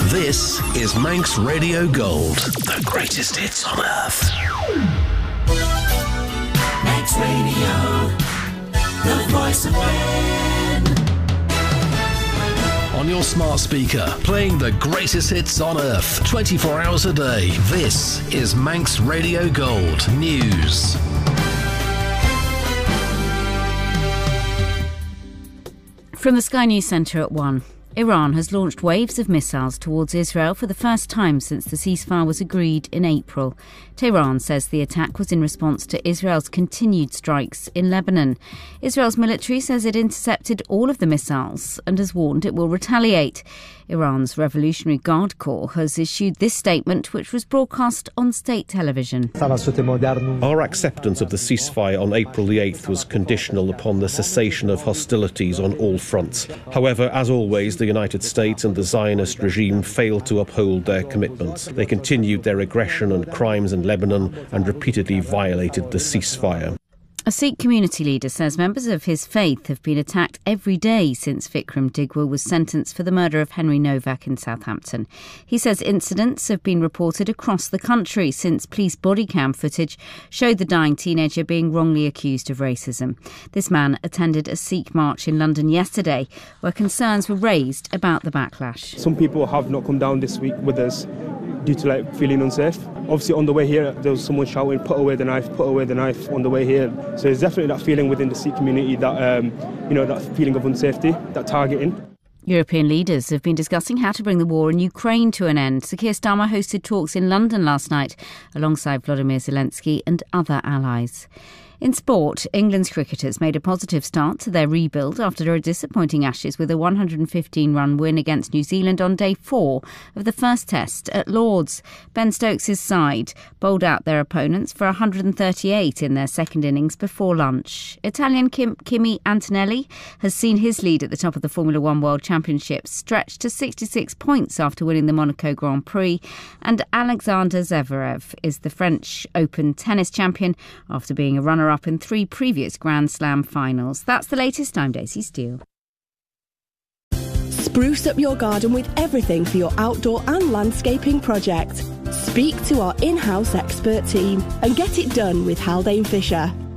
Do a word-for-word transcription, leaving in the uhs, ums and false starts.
This is Manx Radio Gold, the greatest hits on earth. Manx Radio, the voice of man. On your smart speaker, playing the greatest hits on earth, twenty-four hours a day. This is Manx Radio Gold News. From the Sky News Centre at one. Iran has launched waves of missiles towards Israel for the first time since the ceasefire was agreed in April. Tehran says the attack was in response to Israel's continued strikes in Lebanon. Israel's military says it intercepted all of the missiles and has warned it will retaliate. Iran's Revolutionary Guard Corps has issued this statement, which was broadcast on state television. Our acceptance of the ceasefire on April the eighth was conditional upon the cessation of hostilities on all fronts. However, as always, the United States and the Zionist regime failed to uphold their commitments. They continued their aggression and crimes in Lebanon and repeatedly violated the ceasefire. A Sikh community leader says members of his faith have been attacked every day since Vikram Digwal was sentenced for the murder of Henry Novak in Southampton. He says incidents have been reported across the country since police body cam footage showed the dying teenager being wrongly accused of racism. This man attended a Sikh march in London yesterday where concerns were raised about the backlash. Some people have not come down this week with us due to like feeling unsafe. Obviously on the way here there was someone shouting, put away the knife, put away the knife on the way here. So there's definitely that feeling within the Sikh community, that um, you know, that feeling of unsafety, that targeting. European leaders have been discussing how to bring the war in Ukraine to an end. Sir Keir Starmer hosted talks in London last night alongside Volodymyr Zelensky and other allies. In sport, England's cricketers made a positive start to their rebuild after a disappointing Ashes with a one hundred fifteen run win against New Zealand on day four of the first test at Lord's. Ben Stokes' side bowled out their opponents for one hundred thirty-eight in their second innings before lunch. Italian Kim, Kimi Antonelli has seen his lead at the top of the Formula One World Championship stretched to sixty-six points after winning the Monaco Grand Prix, and Alexander Zverev is the French Open tennis champion after being a runner up in three previous Grand Slam finals. That's the latest. I'm Daisy Steele. Spruce up your garden with everything for your outdoor and landscaping project. Speak to our in-house expert team and get it done with Haldane Fisher.